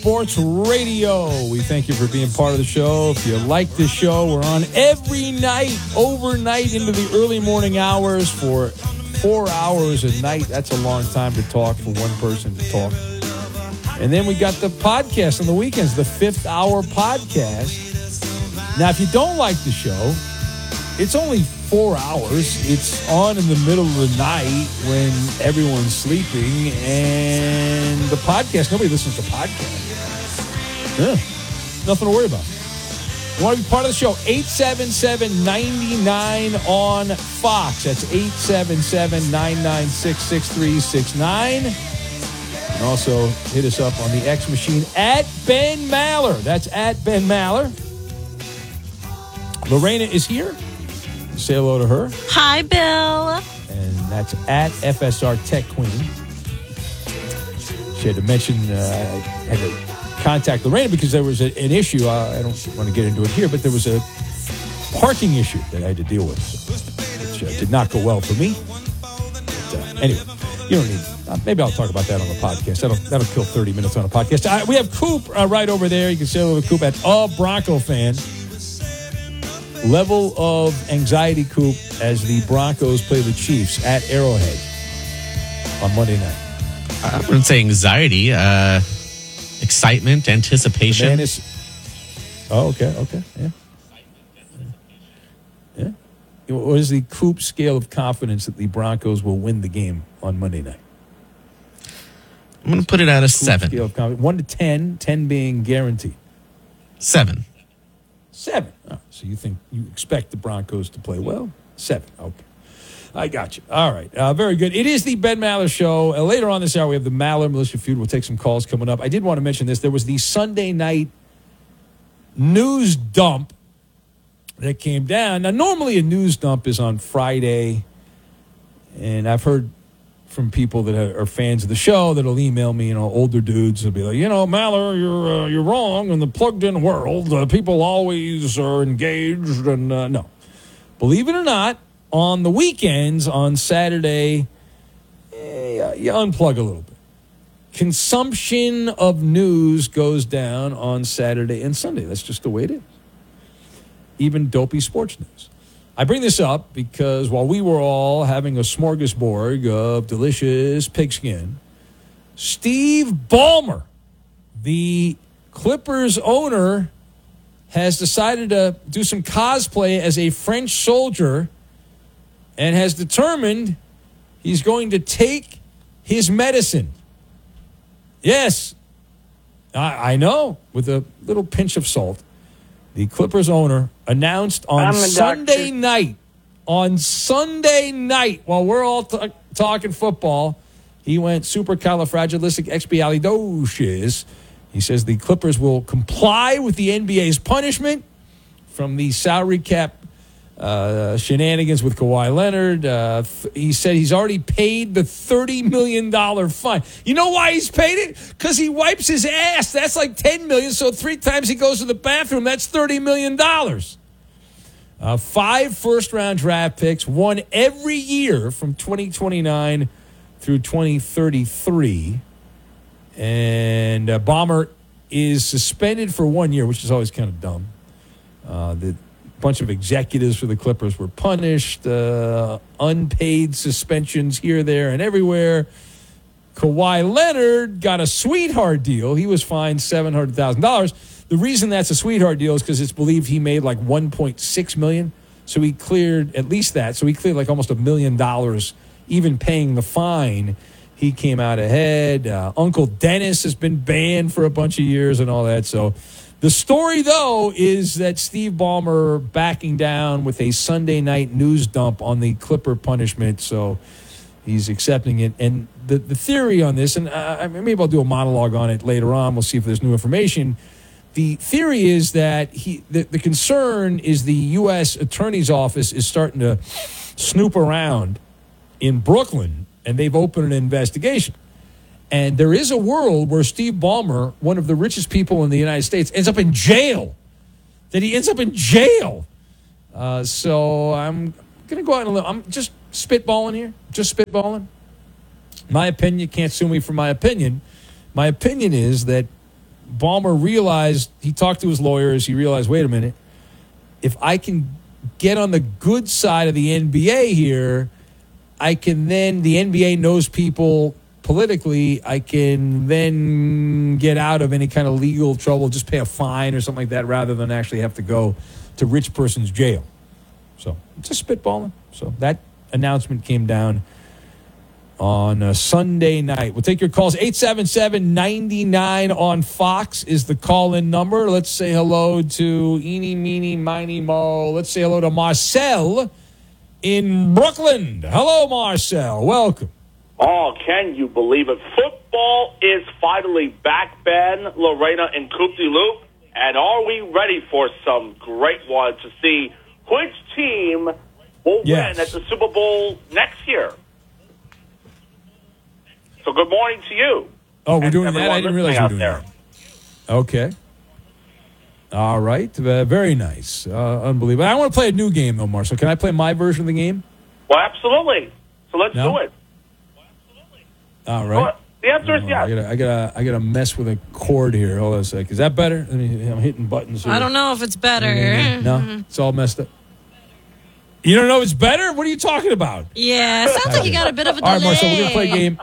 Sports Radio. We thank you for being part of the show. If you like this show, we're on every night, overnight into the early morning hours for 4 hours a night. That's a long time to talk for one person to talk. And then we got the podcast on the weekends, the 5th Hour podcast. Now, if you don't like the show, it's only 4 hours. It's on in the middle of the night when everyone's sleeping. And the podcast, nobody listens to podcasts. Yeah, nothing to worry about. You want to be part of the show? 877-99 on Fox. That's 877-996-6369. And also hit us up on the X machine at Ben Maller. That's at Ben Maller. Lorena is here. Say hello to her. Hi, Bill. And that's at FSR Tech Queen. She had to mention, I had to contact Lorena because there was an issue. I don't want to get into it here, but there was a parking issue that I had to deal with, which did not go well for me. But, anyway, you don't need. Maybe I'll talk about that on the podcast. That'll kill 30 minutes on a podcast. We have Coop right over there. You can say hello to Coop at A Bronco Fan. Level of anxiety, Coop, as the Broncos play the Chiefs at Arrowhead on Monday night. I wouldn't say anxiety. Excitement, anticipation. Okay. Yeah. What is the Coop scale of confidence that the Broncos will win the game on Monday night? I'm going to put it at a Coop 7. Scale of confidence. 1 to 10, 10 being guaranteed. 7. 7. Oh, so you expect the Broncos to play well? 7. Okay. I got you. All right. Very good. It is the Ben Maller Show. Later on this hour, we have the Maller Militia Feud. We'll take some calls coming up. I did want to mention this. There was the Sunday night news dump that came down. Now, normally a news dump is on Friday, and I've heard from people that are fans of the show that'll email me, older dudes will be like, Maller, you're wrong. In the plugged-in world, people always are engaged, and no. Believe it or not, on the weekends, on Saturday, you unplug a little bit. Consumption of news goes down on Saturday and Sunday. That's just the way it is. Even dopey sports news. I bring this up because while we were all having a smorgasbord of delicious pigskin, Steve Ballmer, the Clippers owner, has decided to do some cosplay as a French soldier and has determined he's going to take his medicine. Yes, I know, with a little pinch of salt. The Clippers owner announced on Sunday night, while we're all talking football, he went supercalifragilisticexpialidocious. He says the Clippers will comply with the NBA's punishment from the salary cap shenanigans with Kawhi Leonard. He said he's already paid the $30 million fine. You know why he's paid it? Because he wipes his ass. That's like $10 million. So 3 times he goes to the bathroom, that's $30 million. 5 first-round draft picks, one every year from 2029 through 2033. And Ballmer is suspended for 1 year, which is always kind of dumb. The bunch of executives for the Clippers were punished, unpaid suspensions here, there, and everywhere. Kawhi Leonard got a sweetheart deal. He was fined $700,000. The reason that's a sweetheart deal is because it's believed he made like $1.6 million. So he cleared at least that. So he cleared like almost $1 million, even paying the fine. He came out ahead. Uncle Dennis has been banned for a bunch of years and all that. So the story, though, is that Steve Ballmer backing down with a Sunday night news dump on the Clipper punishment. So he's accepting it. And the theory on this, and maybe I'll do a monologue on it later on. We'll see if there's new information. The theory is that the concern is the U.S. Attorney's Office is starting to snoop around in Brooklyn, and they've opened an investigation. And there is a world where Steve Ballmer, one of the richest people in the United States, ends up in jail. That he ends up in jail. So I'm going to go out and I'm just spitballing here. Just spitballing. My opinion, you can't sue me for my opinion. My opinion is that Ballmer realized, he talked to his lawyers, he realized, wait a minute, if I can get on the good side of the NBA here, I can then, the NBA knows people politically, I can then get out of any kind of legal trouble, just pay a fine or something like that rather than actually have to go to rich person's jail. So, just spitballing. So, that announcement came down on Sunday night. We'll take your calls. 877-99 on Fox is the call-in number. Let's say hello to Eeny, Meeny, Miny, Mo. Let's say hello to Marcel in Brooklyn. Hello, Marcel. Welcome. Oh, can you believe it? Football is finally back, Ben, Lorena, and Coupe de Loop. And are we ready for some great ones to see which team will win at the Super Bowl next year? So good morning to you. Oh, we're doing that? I didn't realize we were doing that. Okay. All right. Very nice. Unbelievable. I want to play a new game, though, Marcel. Can I play my version of the game? Well, absolutely. So let's do it. All right. Well, the answer is yes. I gotta mess with a cord here. Hold on a sec. Is that better? I'm hitting buttons here. I don't know if it's better. No, it's all messed up. You don't know if it's better? What are you talking about? Yeah, it sounds like you got a bit of a delay. All right, Marcel, we're gonna play a game.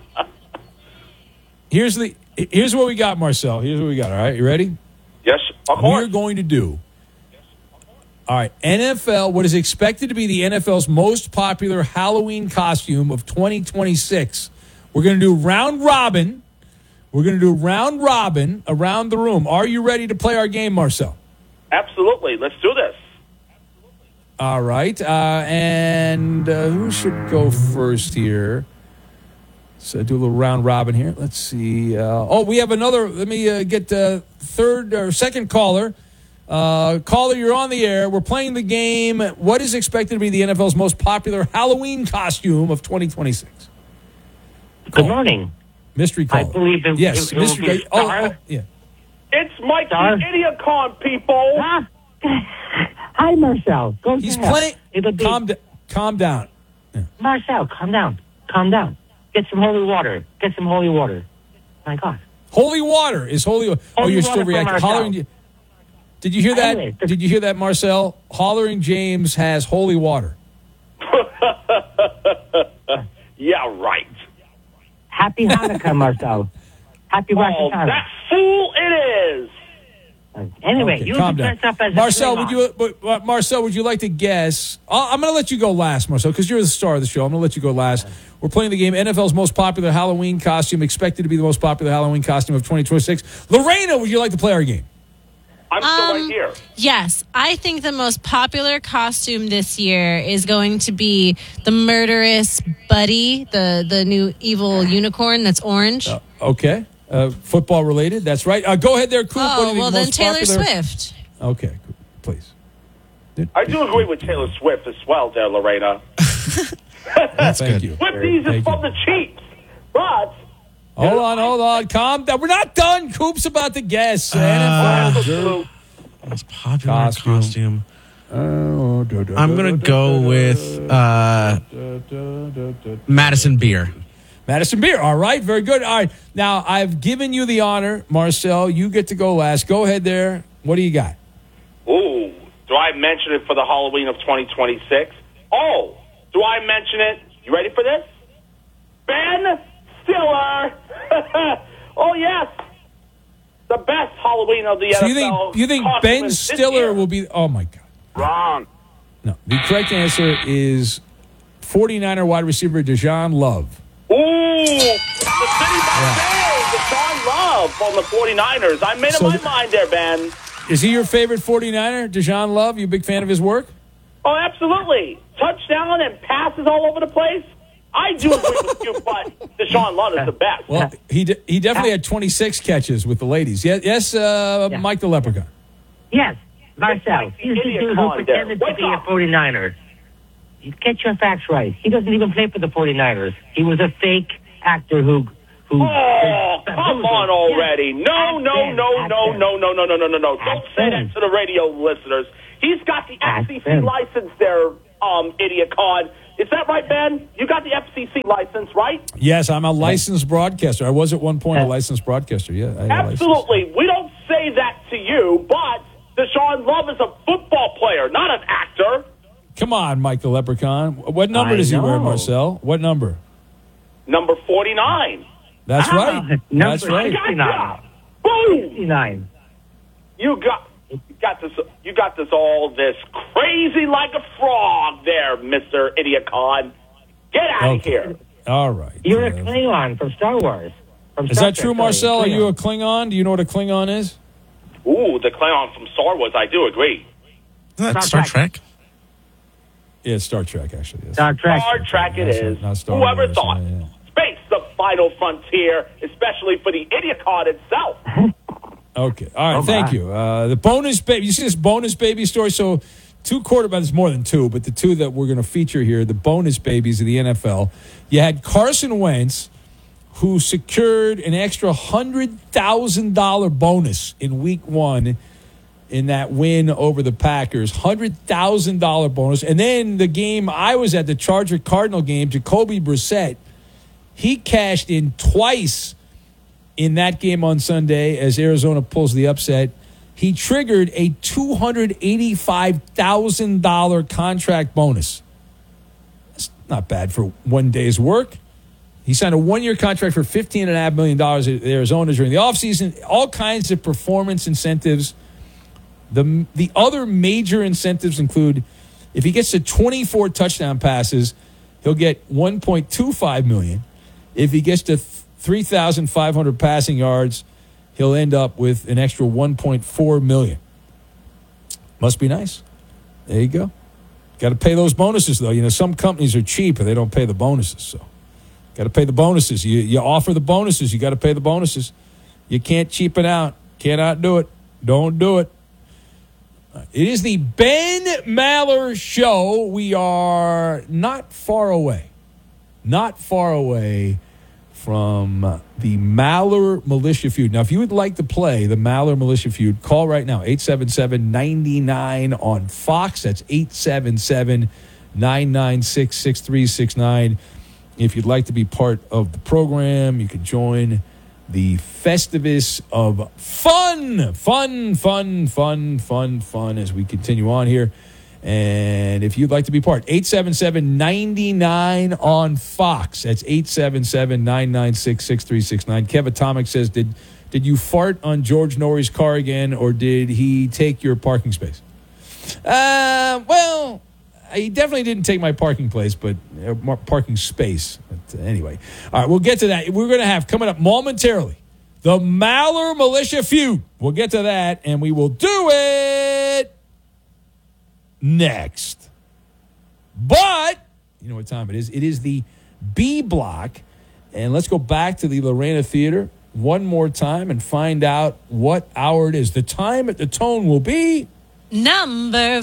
Here's what we got, Marcel. Here's what we got. All right, you ready? Yes, of course. We're going to do. All right, NFL. What is expected to be the NFL's most popular Halloween costume of 2026? We're going to do round robin. We're going to do round robin around the room. Are you ready to play our game, Marcel? Absolutely. Let's do this. All right. And who should go first here? So do a little round robin here. Let's see. We have another. Let me get third or second caller. Caller, you're on the air. We're playing the game. What is expected to be the NFL's most popular Halloween costume of 2026? Good morning. Mystery caller. I believe it, yes, it will be Star. Yeah. It's Mike the Idiocon, people. Hi, Marcel. Go He's ahead. playing. It'll be... Calm down. Yeah. Marcel, calm down. Calm down. Get some holy water. Get some holy water. My God. Holy water is holy. Holy you're water still reacting. Hollering. Did you hear that? Anyway, Did you hear that, Marcel? Hollering James has holy water. Yeah, right. Happy Hanukkah, Marcel. Happy Rosh Hashanah. That fool it is. Anyway, okay, you calm down. dress up as Marcel, Marcel, would you like to guess? I'm going to let you go last, Marcel, because you're the star of the show. I'm going to let you go last. We're playing the game NFL's most popular Halloween costume, expected to be the most popular Halloween costume of 2026. Lorena, would you like to play our game? I'm still right here. Yes, I think the most popular costume this year is going to be the murderous Buddy, the new evil unicorn that's orange. Okay. Football related. That's right. Go ahead there, Coop. Then Taylor Swift. Okay, please. I do agree with Taylor Swift as well, there, Lorena. Thank good. you. Swifties is from the Chiefs, but... Hold on. Calm down. We're not done. Coop's about to guess. Most popular costume. I'm going to go with Madison Beer. Madison Beer. All right. Very good. All right. Now, I've given you the honor, Marcel. You get to go last. Go ahead there. What do you got? Ooh. Do I mention it for the Halloween of 2026? Oh. Do I mention it? You ready for this? Ben Stiller. Oh, yes. The best Halloween of the NFL. You think Ben Stiller will be... Oh, my God. Wrong. No. The correct answer is 49er wide receiver Deshaun Love. Ooh. The city by day. Deshaun Love on the 49ers. I made up my mind there, Ben. Is he your favorite 49er, Deshaun Love? You a big fan of his work? Oh, absolutely. Touchdown and passes all over the place. I do agree with you, but Deshaun Love is the best. Well, he definitely had 26 catches with the ladies. Yes, Mike the Leprechaun. Yes, Marcel. He's the dude who pretended to be a 49er. Get your facts right. He doesn't even play for the 49ers. He was a fake actor who Oh, come on already. No. Don't say that to the radio listeners. He's got the FCC license there, Idiocon. Is that right, Ben? You got the FCC license, right? Yes, I'm a licensed broadcaster. I was at one point a licensed broadcaster. Yeah, I had a Absolutely. We don't say that to you, but Deshaun Love is a football player, not an actor. Come on, Mike the Leprechaun. What number does he wear, Marcel? What number? Number 49. That's right. That's right. 69. Boom! 69. You got this all this crazy like a frog there, Mr. Idiot Con. Get out of here. All right. You're a Klingon from Star Wars. Is that true, Marcel? Are you a Klingon? Do you know what a Klingon is? Ooh, the Klingon from Star Wars. I do agree. Isn't that Star Trek? Yeah, Star Trek, actually. Yes. Star Trek. Star Trek it is. Not Star Whoever Wars, thought? yeah. Space, the final frontier, especially for the Idiot Con itself. Okay. All right. Thank you. The bonus baby. You see this bonus baby story? So, two quarterbacks, more than two, but the two that we're going to feature here, the bonus babies of the NFL. You had Carson Wentz, who secured an extra $100,000 bonus in week 1 in that win over the Packers. $100,000 bonus. And then the game I was at, the Charger-Cardinal game, Jacoby Brissett, he cashed in twice in that game on Sunday as Arizona pulls the upset. He triggered a $285,000 contract bonus. That's not bad for one day's work. He signed a 1-year contract for $15.5 million at Arizona during the offseason. All kinds of performance incentives. The other major incentives include if he gets to 24 touchdown passes, he'll get $1.25 million. If he gets to 3,500 passing yards, he'll end up with an extra $1.4 million. Must be nice. There you go. Got to pay those bonuses, though. You know, some companies are cheap and they don't pay the bonuses. So, got to pay the bonuses. You offer the bonuses. You got to pay the bonuses. You can't cheapen out. Cannot do it. Don't do it. It is the Ben Maller Show. We are not far away. Not far away from the Maller Militia Feud. Now, if you would like to play the Maller Militia Feud, call right now, 877-99 on Fox. That's 877-996-6369. If you'd like to be part of the program, you can join the Festivus of fun as we continue on here. And if you'd like to be part, 877-99 on Fox. That's 877-996-6369. Kev Atomic says, did you fart on George Norrie's car again, or did he take your parking space? Well, he definitely didn't take my parking place, but parking space. But anyway, all right, we'll get to that. We're going to have coming up momentarily the Maller Militia Feud. We'll get to that, and we will do it next. But you know what time it is. It is the B block, and let's go back to the Lorena Theater one more time and find out what hour it is. The time at the tone will be number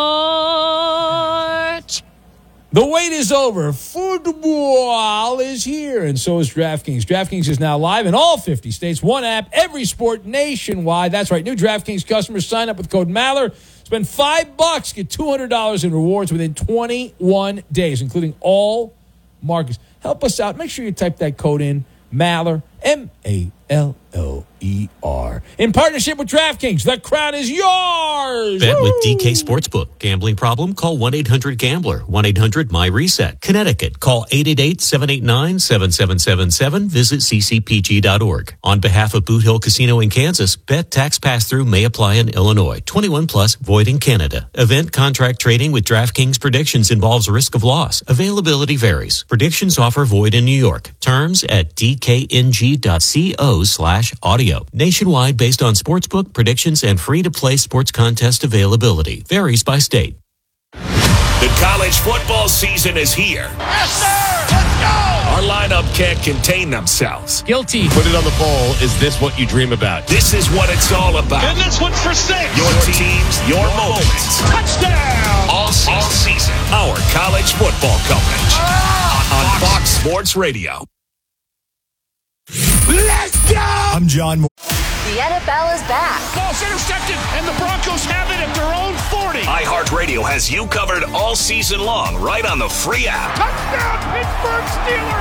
4. The wait is over. Football is here, and so is DraftKings. DraftKings is now live in all 50 states. One app, every sport nationwide. That's right. New DraftKings customers sign up with code Maller. Spend $5, get $200 in rewards within 21 days, including all markets. Help us out. Make sure you type that code in, Maller, Maller. In partnership with DraftKings, the crown is yours. Bet with DK Sportsbook. Gambling problem? Call 1-800-GAMBLER. 1-800-MY-RESET. Connecticut. Call 888-789-7777. Visit ccpg.org. On behalf of Boot Hill Casino in Kansas, bet tax pass-through may apply in Illinois. 21 plus, void in Canada. Event contract trading with DraftKings predictions involves risk of loss. Availability varies. Predictions offer void in New York. Terms at dkng.co/audio. Nationwide based on sportsbook predictions and free-to-play sports contest availability. Varies by state. The college football season is here. Yes, sir! Let's go! Our lineup can't contain themselves. Guilty. Put it on the poll. Is this what you dream about? This is what it's all about. And this one's for 6. Your teams, your moments. Touchdown! All season. Our college football coverage. On Fox Sports Radio. Let's go! I'm John Moore. The NFL is back. Ball's intercepted, and the Broncos have it at their own 40. iHeartRadio has you covered all season long right on the free app. Touchdown, Pittsburgh Steelers.